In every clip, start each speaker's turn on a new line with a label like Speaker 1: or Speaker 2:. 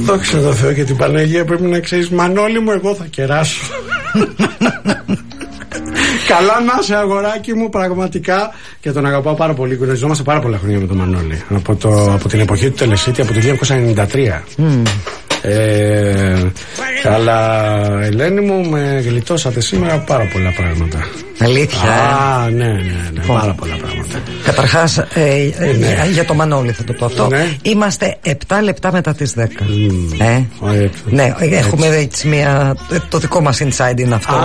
Speaker 1: Δόξα τω Θεώ και την Παναγία, πρέπει να ξέρεις, Μανώλη μου, εγώ θα κεράσω. Καλά να είσαι, αγοράκι μου, πραγματικά. Και τον αγαπάω πάρα πολύ. Γνωριζόμαστε πάρα πολλά χρόνια με τον Μανώλη. Από την εποχή του Τελεσίτη, από το 1993. Αλλά Ελένη μου, με γλιτώσατε σήμερα πάρα πολλά πράγματα.
Speaker 2: Αλήθεια.
Speaker 1: Ναι, πάρα πολλά πράγματα.
Speaker 2: Καταρχάς, για το Μανώλη θα το πω αυτό. Ναι. Είμαστε 7 λεπτά μετά τις 10. Ναι, έχουμε έτσι το δικό μας inside είναι αυτό.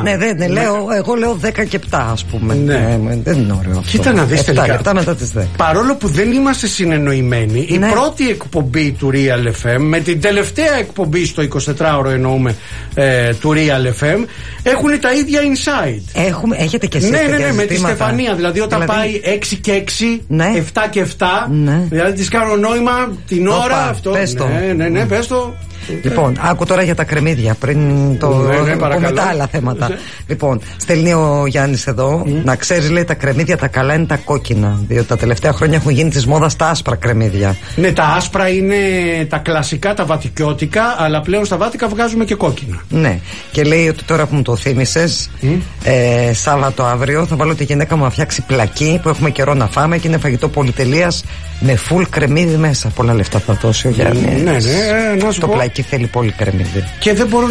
Speaker 2: Εγώ λέω 10 και 7, ας πούμε. Δεν είναι ωραίο αυτό.
Speaker 1: Κοίτα να δεις,
Speaker 2: 7 λεπτά μετά τις 10.
Speaker 1: Παρόλο που δεν είμαστε συνεννοημένοι, η πρώτη εκπομπή του Real FM με την τελευταία εκπομπή στο 24ωρο εννοούμε του Real FM έχουν τα ίδια inside.
Speaker 2: Έχετε και εσείς
Speaker 1: ναι, με τη Στεφανία. Δηλαδή όταν πάει 6 και 6, 7 και 7, δηλαδή της κάνω νόημα την ώρα αυτό. Ναι, πες το.
Speaker 2: Λοιπόν, άκου τώρα για τα κρεμμύδια πριν το πούμε τα άλλα θέματα. Λοιπόν, στέλνει ο Γιάννης εδώ. Να ξέρεις, λέει, τα κρεμμύδια τα καλά είναι τα κόκκινα. Διότι τα τελευταία χρόνια έχουν γίνει της μόδας τα άσπρα κρεμμύδια. Ναι, τα άσπρα είναι τα κλασικά, τα βατικιώτικα, αλλά πλέον στα βάτικα βγάζουμε και κόκκινα. Ναι, και λέει ότι τώρα που μου το θύμισες, Σάββατο αύριο θα βάλω τη γυναίκα μου να φτιάξει πλακί που έχουμε καιρό να φάμε και είναι φαγητό πολυτελείας με full κρεμμύδι μέσα. Πολλά λεφτά θα δώσει ο Γιάννης.
Speaker 1: Να σου
Speaker 2: το
Speaker 1: πω.
Speaker 2: πλακί θέλει πολύ κρεμμύδι.
Speaker 1: Και δεν μπορούμε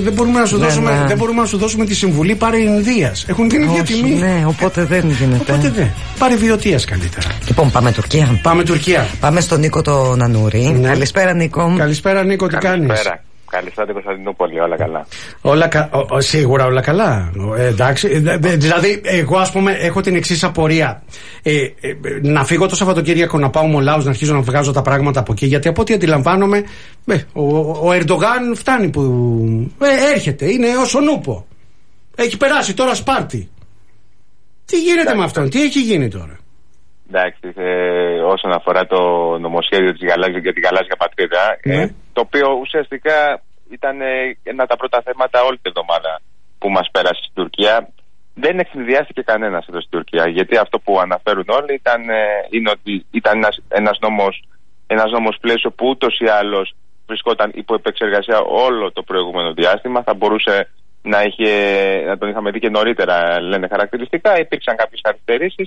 Speaker 1: να σου δώσουμε τη συμβουλή, πάρε Ινδίας. Έχουν την ίδια τιμή.
Speaker 2: Ναι, οπότε δεν γίνεται.
Speaker 1: Πάρε Βιωτίας καλύτερα.
Speaker 2: Λοιπόν, πάμε Τουρκία. Πάμε στον Νίκο τον Ανούρη. Ναι. Καλησπέρα, Νίκο.
Speaker 1: Καλησπέρα, Νίκο, τι κάνεις?
Speaker 3: Καλησπέρα την Κωνσταντινούπολη, όλα καλά.
Speaker 1: Σίγουρα όλα καλά. Εντάξει, δηλαδή εγώ ας πούμε έχω την εξής απορία. Να φύγω το Σαββατοκύριακο να πάω Μολάους, να αρχίζω να βγάζω τα πράγματα από εκεί, γιατί από ό,τι αντιλαμβάνομαι ο Ερντογάν φτάνει που έρχεται, είναι ως ο Νούπο. Έχει περάσει τώρα Σπάρτη. Τι γίνεται με αυτόν, τι έχει γίνει τώρα?
Speaker 3: Εντάξει, όσον αφορά το νομοσχέδιο της για την γαλάζια πατρίδα, το οποίο ουσιαστικά ήταν ένα από τα πρώτα θέματα όλη την εβδομάδα που μας πέρασε στην Τουρκία, δεν εκνηδιάστηκε κανένας εδώ στην Τουρκία. Γιατί αυτό που αναφέρουν όλοι είναι ότι ήταν ένας νόμος πλαίσιο που ούτως ή άλλως βρισκόταν υπό επεξεργασία όλο το προηγούμενο διάστημα. Θα μπορούσε να τον είχαμε δει και νωρίτερα, λένε χαρακτηριστικά. Υπήρξαν κάποιες καθυστερήσεις.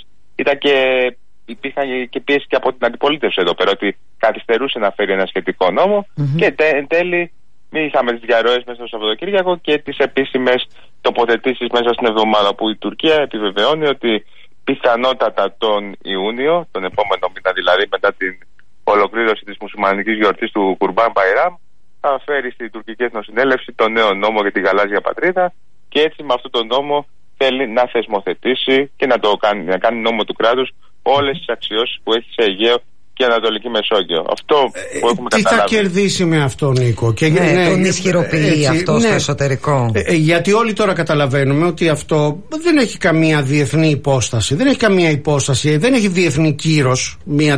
Speaker 3: Υπήρχαν και πίεση και από την αντιπολίτευση εδώ πέρα ότι καθυστερούσε να φέρει ένα σχετικό νόμο και εν τέλει είχαμε τις διαρροές μέσα στο Σαββατοκύριακο και τις επίσημες τοποθετήσεις μέσα στην εβδομάδα που η Τουρκία επιβεβαιώνει ότι πιθανότατα τον Ιούνιο, τον επόμενο μήνα δηλαδή μετά την ολοκλήρωση της μουσουλμανικής γιορτής του Κουρμπάν Μπαϊράμ, θα φέρει στην τουρκική εθνοσυνέλευση τον νέο νόμο για τη γαλάζια πατρίδα και έτσι με αυτόν τον νόμο θέλει να θεσμοθετήσει και να κάνει νόμο του κράτους όλες τις αξιώσεις που έχει σε Αιγαίο και Ανατολική Μεσόγειο. Αυτό που έχουμε καταλάβει.
Speaker 1: Τι θα κερδίσει με αυτό, Νίκο? Και
Speaker 2: τον ισχυροποιεί αυτό στο εσωτερικό.
Speaker 1: Γιατί όλοι τώρα καταλαβαίνουμε ότι αυτό δεν έχει καμία διεθνή υπόσταση. Δεν έχει καμία υπόσταση, δεν έχει διεθνή κύρος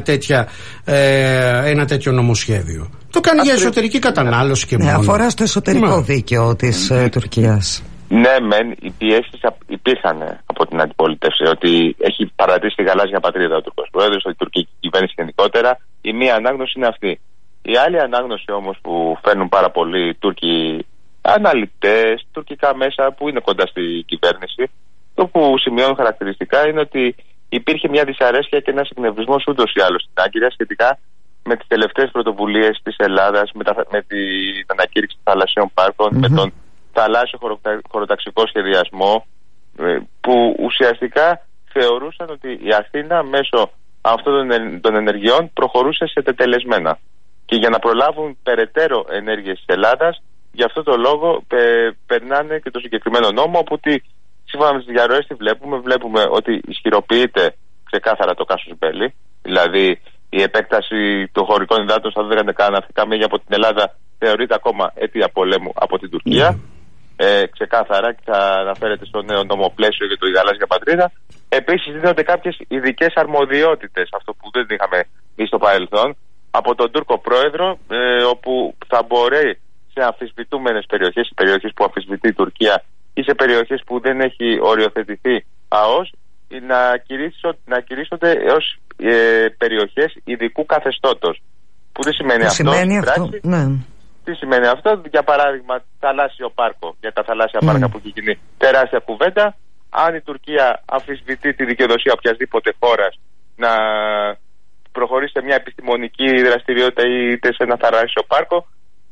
Speaker 1: ένα τέτοιο νομοσχέδιο. Το κάνει για εσωτερική κατανάλωση και μόνο.
Speaker 2: Αφορά στο εσωτερικό δίκαιο της Τουρκίας.
Speaker 3: Ναι, οι πιέσεις υπήρχαν από την αντιπολίτευση ότι έχει παρατήσει τη γαλάζια πατρίδα ο Τούρκος Πρόεδρος, η τουρκική κυβέρνηση γενικότερα. Η μία ανάγνωση είναι αυτή. Η άλλη ανάγνωση όμως που φέρνουν πάρα πολλοί Τούρκοι αναλυτές, τουρκικά μέσα που είναι κοντά στη κυβέρνηση, το που σημειώνουν χαρακτηριστικά είναι ότι υπήρχε μια δυσαρέσκεια και ένας εκνευρισμός ούτως ή άλλως στην Άγκυρα σχετικά με τις τελευταίες πρωτοβουλίες της Ελλάδας, με την ανακήρυξη των θαλασσίων πάρκων, με τον θαλάσσιο χωροταξικό σχεδιασμό, που ουσιαστικά θεωρούσαν ότι η Αθήνα μέσω αυτών των ενεργειών προχωρούσε σε τετελεσμένα. Και για να προλάβουν περαιτέρω ενέργειες της Ελλάδας, γι' αυτό το λόγο περνάνε και το συγκεκριμένο νόμο, όπου σύμφωνα με τις διαρροές βλέπουμε ότι ισχυροποιείται ξεκάθαρα το κάσους μπέλι, δηλαδή η επέκταση των χωρικών υδάτων στα 12 ναυτικά μίλια από την Ελλάδα θεωρείται ακόμα αίτια πολέμου από την Τουρκία. Ξεκάθαρα και θα αναφέρεται στο νέο νόμο πλαίσιο για το γαλάζια πατρίδα. Επίσης δίνονται κάποιες ειδικές αρμοδιότητες, αυτό που δεν είχαμε δει στο παρελθόν, από τον Τούρκο Πρόεδρο, όπου θα μπορεί σε αμφισβητούμενες περιοχές που αμφισβητεί η Τουρκία ή σε περιοχές που δεν έχει οριοθετηθεί ΑΟΣ, να κηρύσσονται έως περιοχές ειδικού καθεστώτος, που Τι σημαίνει αυτό?
Speaker 2: Ναι.
Speaker 3: Τι σημαίνει αυτό? Για παράδειγμα, θαλάσσιο πάρκο. Για τα θαλάσσια πάρκα που έχει γίνει τεράστια κουβέντα. Αν η Τουρκία αμφισβητεί τη δικαιοδοσία οποιασδήποτε χώρας να προχωρήσει σε μια επιστημονική δραστηριότητα είτε σε ένα θαλάσσιο πάρκο,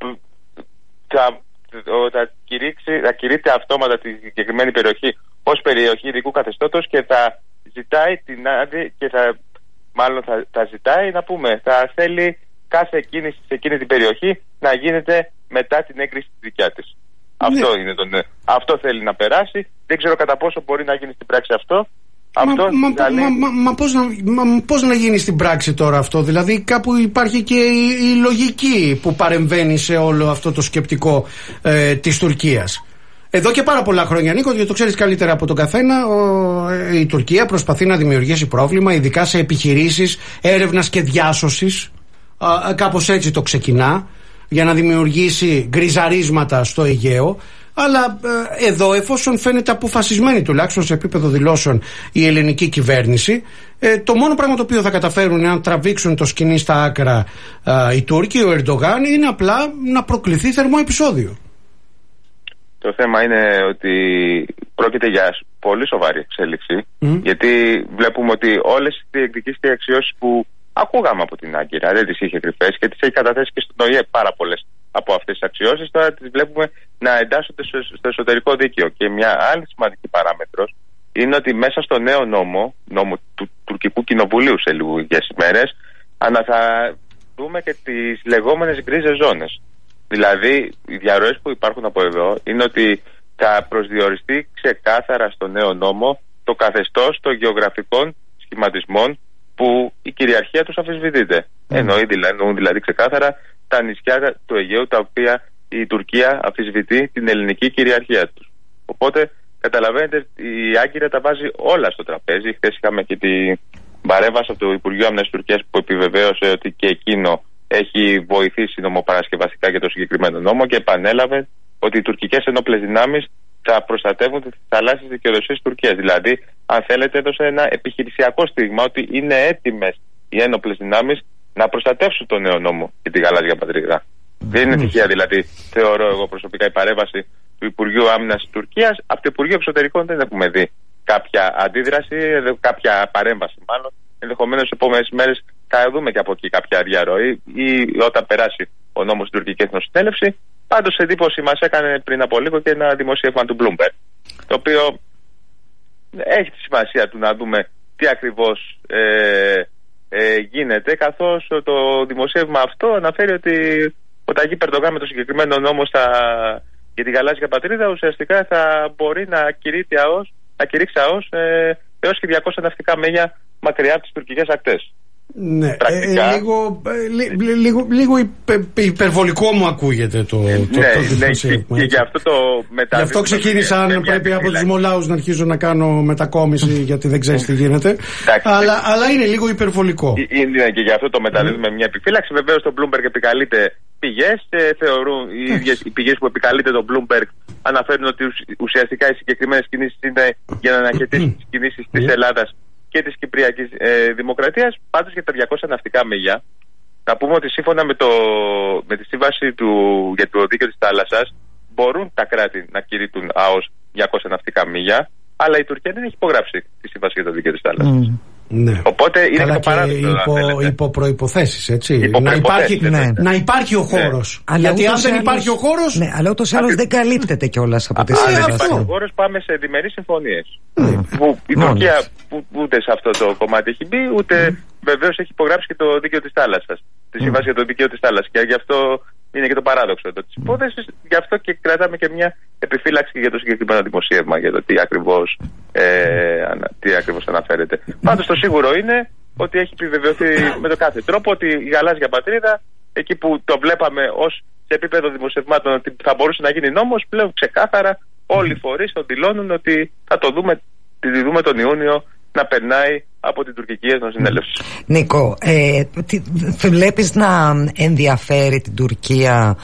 Speaker 3: θα κηρύττει αυτόματα τη συγκεκριμένη περιοχή ως περιοχή ειδικού καθεστώτος και θα ζητάει θα ζητάει θα θέλει κάθε κίνηση σε εκείνη την περιοχή να γίνεται μετά την έγκριση τη δικιά της. Αυτό θέλει να περάσει. Δεν ξέρω κατά πόσο μπορεί να γίνει στην πράξη αυτό.
Speaker 1: Πώς να γίνει στην πράξη τώρα αυτό? Δηλαδή κάπου υπάρχει και η λογική που παρεμβαίνει σε όλο αυτό το σκεπτικό της Τουρκίας. Εδώ και πάρα πολλά χρόνια, Νίκο, γιατί το ξέρεις καλύτερα από τον καθένα, η Τουρκία προσπαθεί να δημιουργήσει πρόβλημα, ειδικά σε επιχειρήσεις έρευνας και διάσωσης. Κάπως έτσι το ξεκινά, για να δημιουργήσει γκριζαρίσματα στο Αιγαίο. Αλλά εδώ, εφόσον φαίνεται αποφασισμένη τουλάχιστον σε επίπεδο δηλώσεων η ελληνική κυβέρνηση, το μόνο πράγμα το οποίο θα καταφέρουν αν τραβήξουν το σκηνή στα άκρα οι Τούρκοι, ο Ερντογάν, είναι απλά να προκληθεί θερμό επεισόδιο.
Speaker 3: Το θέμα είναι ότι πρόκειται για πολύ σοβαρή εξέλιξη, γιατί βλέπουμε ότι όλες οι διεκδικήσεις και αξιώσεις που ακούγαμε από την Άγκυρα δεν τις είχε κρυφές και τις έχει καταθέσει και στον ΟΗΕ πάρα πολλές από αυτές τις αξιώσεις. Τώρα τις βλέπουμε να εντάσσονται στο εσωτερικό δίκαιο. Και μια άλλη σημαντική παράμετρος είναι ότι μέσα στο νέο νόμο του Τουρκικού Κοινοβουλίου σε λίγες ημέρες, θα δούμε και τις λεγόμενες γκρίζες ζώνες. Δηλαδή, οι διαρροές που υπάρχουν από εδώ είναι ότι θα προσδιοριστεί ξεκάθαρα στο νέο νόμο το καθεστώς των γεωγραφικών σχηματισμών που η κυριαρχία τους αμφισβητείται. Εννοούν δηλαδή ξεκάθαρα τα νησιά του Αιγαίου τα οποία η Τουρκία αμφισβητεί την ελληνική κυριαρχία τους. Οπότε καταλαβαίνετε, η Άγκυρα τα βάζει όλα στο τραπέζι. Χθες είχαμε και την παρέμβαση από το Υπουργείο Άμυνας της Τουρκίας που επιβεβαίωσε ότι και εκείνο έχει βοηθήσει νομοπαρασκευαστικά για το συγκεκριμένο νόμο και επανέλαβε ότι οι τουρκικές ενόπλες δυνάμεις θα προστατεύουν τις θαλάσσιες δικαιοδοσίες της Τουρκίας. Δηλαδή, αν θέλετε, έδωσε ένα επιχειρησιακό στίγμα ότι είναι έτοιμες οι ένοπλες δυνάμεις να προστατεύσουν τον νέο νόμο και τη γαλάζια πατρίδα. Δεν είναι τυχαία, δηλαδή, θεωρώ εγώ προσωπικά, η παρέμβαση του Υπουργείου Άμυνας της Τουρκίας. Από το Υπουργείο Εξωτερικών δεν έχουμε δει κάποια αντίδραση, κάποια παρέμβαση μάλλον. Ενδεχομένως στις επόμενες μέρες θα δούμε και από εκεί κάποια διαρροή ή όταν περάσει ο νόμος στην Τουρκική Εθνοσυνέλευση. Πάντως εντύπωση μας έκανε πριν από λίγο και ένα δημοσίευμα του Bloomberg, το οποίο έχει τη σημασία του να δούμε τι ακριβώς γίνεται, καθώς το δημοσίευμα αυτό αναφέρει ότι ο Ταγί Ερντογάν με το συγκεκριμένο νόμο για τη γαλάζια πατρίδα ουσιαστικά θα μπορεί να κηρύξει ΑΟΣ έως και 200 ναυτικά μίλια μακριά από τις τουρκικές ακτές.
Speaker 1: Ναι, λίγο υπερβολικό μου ακούγεται το δημοσίευμα.
Speaker 3: Και γι' αυτό το μεταδίδουμε. Γι'
Speaker 1: αυτό ξεκίνησα, αν πρέπει από τους Μολάους να αρχίζω να κάνω μετακόμιση, γιατί δεν ξέρεις τι γίνεται. Αλλά είναι λίγο υπερβολικό.
Speaker 3: Είναι και γι' αυτό το μεταδίδουμε μια επιφύλαξη. Βεβαίως το Bloomberg επικαλείται πηγές. Θεωρούν οι πηγές που επικαλείται το Bloomberg αναφέρουν ότι ουσιαστικά οι συγκεκριμένες κινήσεις είναι για να αναχαιτήσουν τις κινήσεις της Ελλάδας και της Κυπριακής Δημοκρατίας. Πάντως για τα 200 ναυτικά μίλια, να πούμε ότι σύμφωνα με τη σύμβαση για το δίκαιο της θάλασσας μπορούν τα κράτη να κηρύττουν ΑΟΣ 200 ναυτικά μίλια, αλλά η Τουρκία δεν έχει υπογράψει τη σύμβαση για το δίκαιο της θάλασσας.
Speaker 1: Ναι.
Speaker 3: Οπότε είναι το παράδειγμα.
Speaker 1: Υπό προϋποθέσεις, έτσι. Να υπάρχει ο χώρος.
Speaker 2: Ναι.
Speaker 1: Γιατί αν δεν υπάρχει ο χώρος.
Speaker 2: Ναι, αλλά ούτως ή άλλως δεν καλύπτεται κιόλας από τη σύμβαση.
Speaker 3: Αν δεν υπάρχει ο χώρος, πάμε σε διμερείς συμφωνίες. Που η Τουρκία ούτε σε αυτό το κομμάτι έχει μπει, ούτε βεβαίως έχει υπογράψει και το δίκαιο της θάλασσας. Τη σύμβαση για το δίκαιο της θάλασσας. Και γι' αυτό είναι και το παράδοξο εδώ της υπόθεσης. Γι' αυτό και κρατάμε και μια επιφύλαξη για το συγκεκριμένο δημοσίευμα, για το τι ακριβώς αναφέρεται. Πάντως το σίγουρο είναι ότι έχει επιβεβαιωθεί με τον κάθε τρόπο ότι η γαλάζια πατρίδα, εκεί που το βλέπαμε ως σε επίπεδο δημοσιευμάτων ότι θα μπορούσε να γίνει νόμος, πλέον ξεκάθαρα όλοι οι φορείς δηλώνουν ότι θα το δούμε τον Ιούνιο να περνάει από την τουρκική εθνοσυνέλευση.
Speaker 2: Νίκο, βλέπεις να ενδιαφέρει την Τουρκία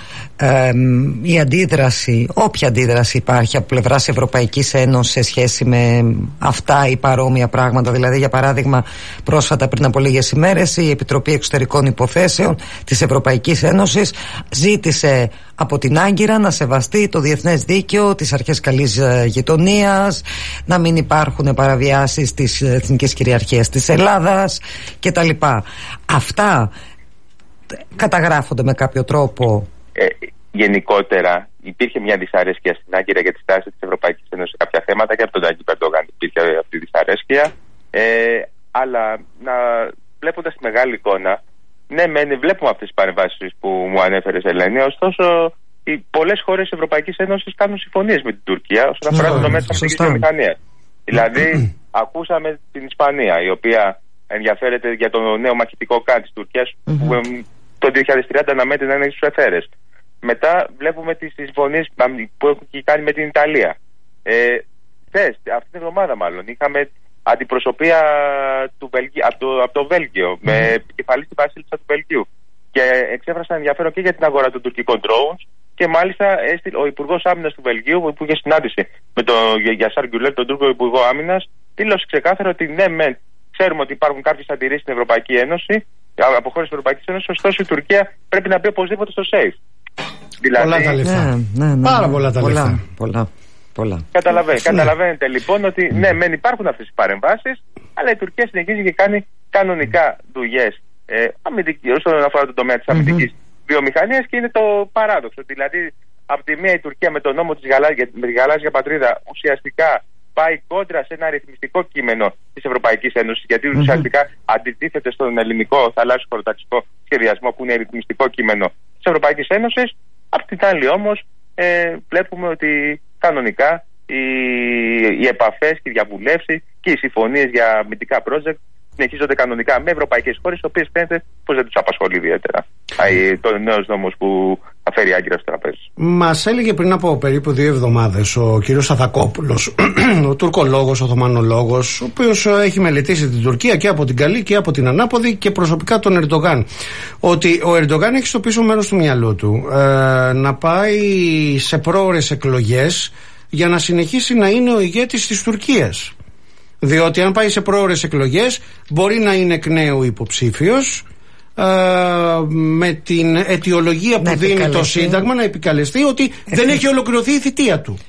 Speaker 2: η αντίδραση, όποια αντίδραση υπάρχει από πλευράς Ευρωπαϊκής Ένωσης σε σχέση με αυτά ή παρόμοια πράγματα? Δηλαδή, για παράδειγμα, πρόσφατα πριν από λίγες ημέρες η Επιτροπή Εξωτερικών Υποθέσεων της Ευρωπαϊκής Ένωσης ζήτησε από την Άγκυρα να σεβαστεί το διεθνές δίκαιο, τις αρχές καλής γειτονίας, να μην υπάρχουν παραβιάσεις της εθνικής κυριαρχίας της Ελλάδας κτλ. Αυτά καταγράφονται με κάποιο τρόπο?
Speaker 3: Γενικότερα υπήρχε μια δυσαρέσκεια στην Άγκυρα για τη στάση της Ευρωπαϊκής Ένωσης σε κάποια θέματα, και από τον Ταγίπ Ερντογάν υπήρχε αυτή η δυσαρέσκεια. Αλλά βλέποντας τη μεγάλη εικόνα, ναι, βλέπουμε αυτές τις παρεμβάσεις που μου ανέφερες, Ελένη, ωστόσο πολλές χώρες της Ευρωπαϊκής Ένωσης κάνουν συμφωνίες με την Τουρκία όσον αφορά το τομέα της αμυντικής βιομηχανίας. Δηλαδή, ακούσαμε την Ισπανία, η οποία ενδιαφέρεται για το νέο μαχητικό ΚΑΝ της Τουρκίας, που το 2030 αναμένεται να είναι στους εθέρες. Μετά βλέπουμε τις συμφωνίες που έχουν κάνει με την Ιταλία. Αυτή την εβδομάδα μάλλον είχαμε αντιπροσωπεία από το Βέλγιο, με επικεφαλής την βασίλισσα του Βελγίου, και εξέφρασαν ενδιαφέρον και για την αγορά των τουρκικών drones, και μάλιστα ο Υπουργός Άμυνας του Βελγίου, που είχε συνάντηση με τον Γιασάρ Γκιουλέρ, τον Τούρκο Υπουργό Άμυνας, δήλωσε ξεκάθαρα ότι ναι, ξέρουμε ότι υπάρχουν κάποιες αντιρρήσεις στην Ευρωπαϊκή Ένωση, από χώρες της Ευρωπαϊκής Ένωσης, ωστόσο η Τουρκία πρέπει να μπει οπωσδήποτε στο safe. Δηλαδή,
Speaker 1: πολλά τα λεφτά. Πάρα πολλά τα λεφτά.
Speaker 2: Πολλά.
Speaker 3: Καταλαβαίνετε λοιπόν ότι ναι, μεν υπάρχουν αυτές οι παρεμβάσεις, αλλά η Τουρκία συνεχίζει και κάνει κανονικά δουλειές όσον αφορά τον τομέα της αμυντικής βιομηχανίας, και είναι το παράδοξο. Δηλαδή, από τη μία η Τουρκία με τον νόμο με τη γαλάζια πατρίδα ουσιαστικά πάει κόντρα σε ένα αριθμιστικό κείμενο της Ευρωπαϊκής Ένωσης, γιατί ουσιαστικά αντιτίθεται στον ελληνικό θαλάσσιο χωροταξικό σχεδιασμό, που είναι αριθμιστικό κείμενο της Ευρωπαϊκής Ένωσης. Απ' την άλλη όμως βλέπουμε ότι κανονικά οι επαφές και οι διαβουλεύσεις και οι συμφωνίες για αμυντικά project συνεχίζονται κανονικά με ευρωπαϊκές χώρες, οι οποίες φαίνεται πως δεν τους απασχολεί ιδιαίτερα το νέος νόμος που θα φέρει η Άγκυρα στο τραπέζι. Μας
Speaker 1: έλεγε πριν από περίπου 2 εβδομάδες ο κύριος Σαθακόπουλος, ο τουρκολόγος, οθωμανολόγος, ο οποίος έχει μελετήσει την Τουρκία και από την καλή και από την ανάποδη, και προσωπικά τον Ερντογάν, ότι ο Ερντογάν έχει στο πίσω μέρος του μυαλού του να πάει σε πρόωρες εκλογές για να συνεχίσει να είναι ο ηγέτης της Τουρκίας. Διότι αν πάει σε πρόωρες εκλογές μπορεί να είναι εκ νέου υποψήφιος, με την αιτιολογία που δίνει το Σύνταγμα να επικαλεστεί ότι δεν έχει ολοκληρωθεί η θητεία του.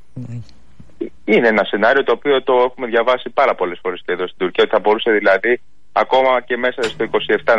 Speaker 3: Είναι ένα σενάριο το οποίο το έχουμε διαβάσει πάρα πολλές φορές και εδώ στην Τουρκία, ότι θα μπορούσε δηλαδή ακόμα και μέσα στο 27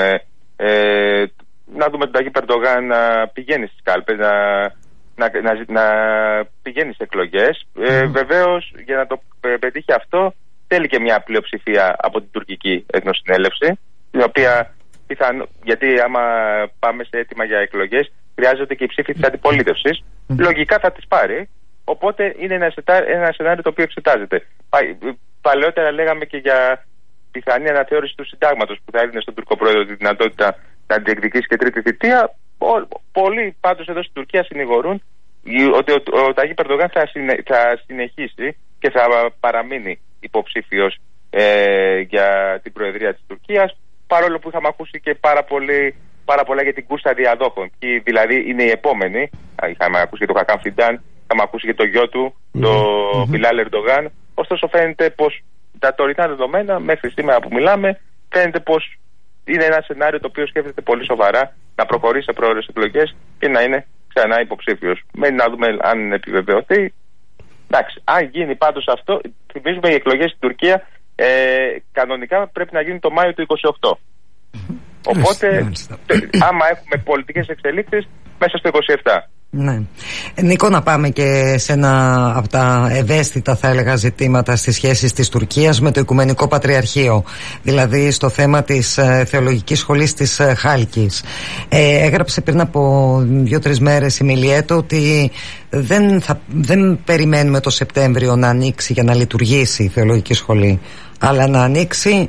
Speaker 3: να δούμε τον Ταγίπ Ερντογάν να πηγαίνει στις κάλπες, να πηγαίνει σε εκλογές. Βεβαίως, για να το πετύχει αυτό, θέλει και μια πλειοψηφία από την τουρκική εθνοσυνέλευση, την οποία γιατί άμα πάμε σε έτοιμα για εκλογές, χρειάζονται και οι ψήφοι της αντιπολίτευσης. Λογικά θα τις πάρει. Οπότε είναι ένα σενάριο το οποίο εξετάζεται. Παλαιότερα λέγαμε και για πιθανή αναθεώρηση του συντάγματος, που θα έδινε στον Τούρκο πρόεδρο τη δυνατότητα να διεκδικήσει και τρίτη θητεία. Πολλοί πάντως εδώ στην Τουρκία συνηγορούν ότι ο Ταγίπ Ερντογάν θα συνεχίσει και θα παραμείνει υποψήφιος για την προεδρία της Τουρκίας, παρόλο που είχαμε ακούσει και πάρα πολλά για την κούρσα διαδόχων. Και δηλαδή είναι η επόμενη. Είχαμε ακούσει για τον Χακάν Φιντάν, είχαμε ακούσει για το γιο του, τον Μπιλάλ Ερντογάν. Ωστόσο φαίνεται πως τα τωρινά δεδομένα, μέχρι σήμερα που μιλάμε, φαίνεται πως είναι ένα σενάριο το οποίο σκέφτεται πολύ σοβαρά να προχωρήσει σε πρόορες εκλογές και να είναι ξανά υποψήφιος. Μένει να δούμε αν επιβεβαιωθεί. Εντάξει, αν γίνει πάντως αυτό, θυμίζουμε οι εκλογές στην Τουρκία κανονικά πρέπει να γίνουν το Μάιο του 28. Οπότε, άμα έχουμε πολιτικές εξελίξεις, μέσα στο 27.
Speaker 2: Ναι. Νίκο, να πάμε και σε ένα από τα ευαίσθητα, θα έλεγα, ζητήματα στις σχέσεις της Τουρκίας με το Οικουμενικό Πατριαρχείο, δηλαδή στο θέμα της Θεολογικής Σχολής της Χάλκης. Έγραψε πριν από 2-3 μέρες η Μιλιέτο ότι δεν περιμένουμε το Σεπτέμβριο να ανοίξει για να λειτουργήσει η Θεολογική Σχολή, αλλά να ανοίξει,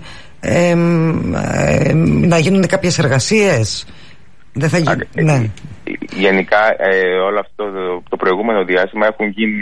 Speaker 2: να γίνουν κάποιες εργασίες. Δεν θα γίνει. Ναι.
Speaker 3: Γενικά όλο αυτό το προηγούμενο διάστημα έχουν γίνει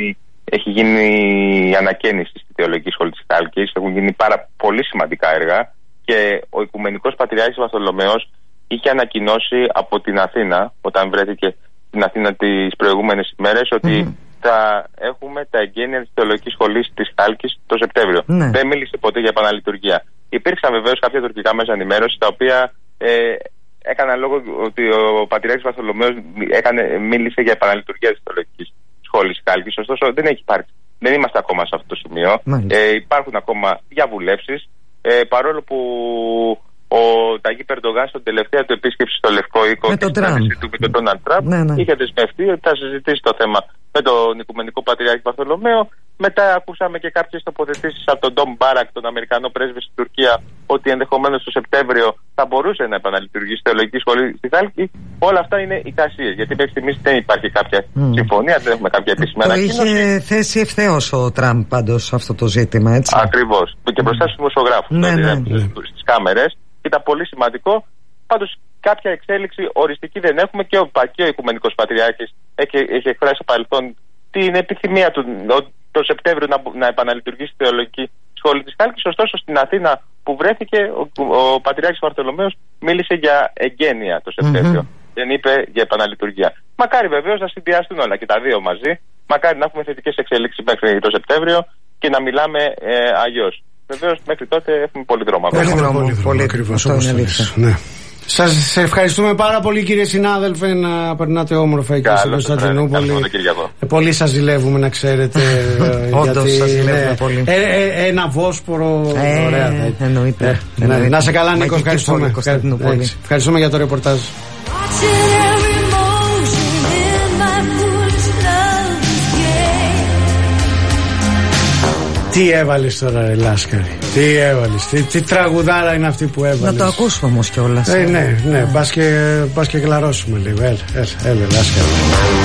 Speaker 3: έχει γίνει η ανακαίνιση στη Θεολογική Σχολή της Χάλκης, έχουν γίνει πάρα πολύ σημαντικά έργα και ο Οικουμενικός Πατριάρχης Βαρθολομαίος είχε ανακοινώσει από την Αθήνα, όταν βρέθηκε στην Αθήνα τις προηγούμενες ημέρες, ότι θα έχουμε τα εγγένεια της Θεολογικής Σχολής της Χάλκης το Σεπτέμβριο. Δεν μίλησε ποτέ για επαναλειτουργία. Υπήρξαν βεβαίως κάποια τουρκικά μέσα ενημέρωση τα οποία έκαναν λόγο ότι ο Πατριάρχης Βαρθολομαίος μίλησε για επαναλειτουργία της Θεολογικής Σχολής της Χάλκης. Ωστόσο δεν έχει υπάρξει. Δεν είμαστε ακόμα σε αυτό το σημείο. Υπάρχουν ακόμα διαβουλεύσεις. Παρόλο που ο Ταγί Περντογάν στην τελευταία του επίσκεψη στο Λευκό Οίκο και στην συνάντησή του με τον Ντόναλντ Τραμπ είχε δεσμευτεί ότι θα συζητήσει το θέμα με τον Οικουμενικό Πατριάρχη Βαρθολομαίο. Μετά ακούσαμε και κάποιες τοποθετήσεις από τον Ντόμ Μπάρακ, τον Αμερικανό πρέσβη στην Τουρκία, ότι ενδεχομένως το Σεπτέμβριο θα μπορούσε να επαναλειτουργήσει η Θεολογική Σχολή στη Χάλκη. Όλα αυτά είναι εικασίες, γιατί μέχρι στιγμής δεν υπάρχει κάποια συμφωνία, δεν έχουμε κάποια επίσημη ανακοίνωση.
Speaker 2: Το είχε θέσει ευθέως ο Τραμπ πάντως αυτό το ζήτημα, έτσι.
Speaker 3: Ακριβώς. Και μπροστά στους δημοσιογράφους, στις κάμερες. Ήταν πολύ σημαντικό. Πάντως κάποια εξέλιξη οριστική δεν έχουμε και ο Οικουμενικός Πατριάρχης έχει εκφράσει στο παρελθόν την επιθυμία του το Σεπτέμβριο να επαναλειτουργήσει η Θεολογική Σχολή της Χάλκης. Ωστόσο στην Αθήνα που βρέθηκε ο Πατριάρχης Βαρθολομαίος μίλησε για εγγένεια το Σεπτέμβριο. Δεν είπε για επαναλειτουργία. Μακάρι βεβαίως να συνδυαστούν όλα και τα δύο μαζί. Μακάρι να έχουμε θετικές εξελίξεις μέχρι το Σεπτέμβριο και να μιλάμε αλλιώς. Βεβαίως μέχρι τότε έχουμε πολύ δρόμο.
Speaker 2: Πολύ ακριβώς.
Speaker 1: Σας ευχαριστούμε πάρα πολύ, κύριε συνάδελφε, να περνάτε όμορφα εκεί στην Κωνσταντινούπολη. Πολύ σας ζηλεύουμε, να ξέρετε.
Speaker 2: Όντως σας ζηλεύουμε πολύ.
Speaker 1: Ένα Βόσπορο. Ωραία.
Speaker 2: Εννοείται.
Speaker 1: Να σε καλά, Νίκο. Ευχαριστούμε για το ρεπορτάζ. Τι έβαλες τώρα, ρε Λάσκαρη? Τι έβαλες? Τι τραγουδάρα είναι αυτή που έβαλες?
Speaker 2: Να το ακούσουμε όμως κιόλας.
Speaker 1: Ναι, πας και γλαρώσουμε λίγο. Έλα, Λάσκαρη.